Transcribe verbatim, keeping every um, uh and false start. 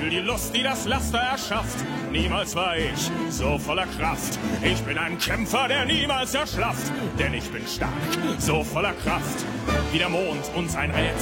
Die Lust, die das Laster erschafft, niemals war ich so voller Kraft. Ich bin ein Kämpfer, der niemals erschlafft, denn ich bin stark, so voller Kraft, wie der Mond und sein Rätsel.